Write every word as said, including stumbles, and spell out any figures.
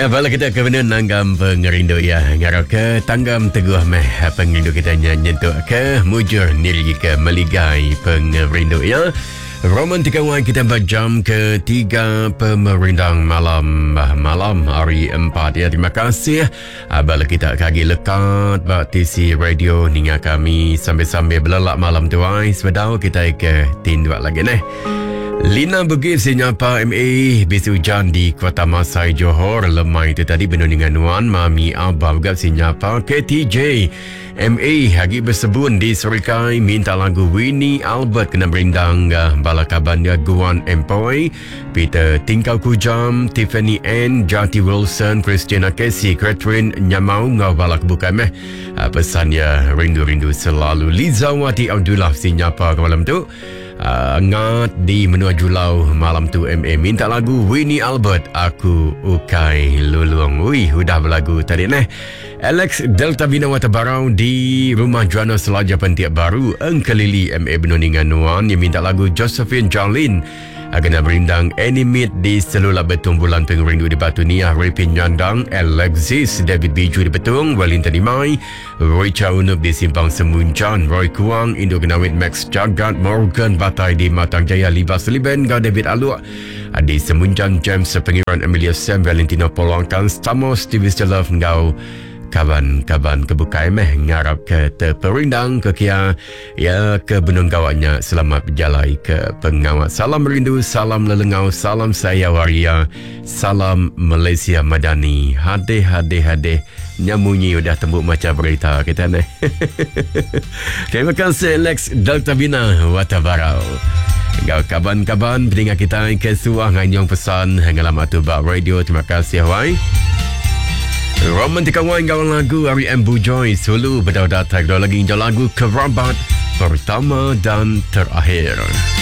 Ya, bala kita ke benar nanggam pengerindu ya. Ngarau ke tanggam teguh meh pengerindu kita nyentuh ke mujur niri ke meligai pengerindu ya. Roman tiga wan kita berjam ketiga pemerintang malam malam hari empat ya. Terima kasih bala kita kagi lekat bak T C Radio ninga kami sambil-sambil belelak malam tu ai sebedau kita ke tinduak lagi neh. Lina Bugis senyapa M A bisu hujan di Kota Masai Johor lemai itu tadi penuh dengan nuan Mami Abah juga senyapa K T J M A hagi bersebun di Serikai minta lagu Winnie Albert kena berindang uh, bala kabannya Guan Empoy Peter Tingkau Kujam Tiffany N Jati Wilson Christina Casey Catherine Nyamau ngau bala kebuka meh uh, pesannya rindu-rindu selalu Lizawati Abdullah senyapa ke malam tu. Uh, ngat di menua Julau malam tu M A minta lagu Winnie Albert Aku Ukai Lulung. Wih, udah berlagu tadi neh. Alex Delta Bina Watabarau di rumah Juana Selaja Pentiak Baru Engkelili M A Benoningan Nuan yang minta lagu Josephine Jolin Agana berindang Animate di Selula Betung Bulan Pengerindu di Batu Niah Repin Nyandang Alexis David Biju di Betung Wellington Imai Roy Chaunup di Simpang Semuncan Roy Kuang Indo Genawit Max Jagat Morgan Batai di Matang Jaya Libas Liben Gau David Aluk di Semuncan James Pengiran Emilia Sam Valentino Polongkan Stamos Stevie Stelov Ngau kawan-kawan kebukai meh ngarap ke terperindang ke kia ya ke benung kawannya selamat berjalai ke pengawat. Salam rindu, salam lelengau, salam saya waria, salam Malaysia Madani. Hade hade hade nyamunyi udah tembuk macam berita kita ni. Terima kasih Alex Delta Bina Watabarau. Engkau kawan-kawan pendengar kita ke suah nganyong pesan ngalamat tu bak radio. Terima kasih wai. Roman tiga wan gawan lagu R E M Bujoy Sulu berdaudat tag lagi lagu Kerabat pertama dan terakhir.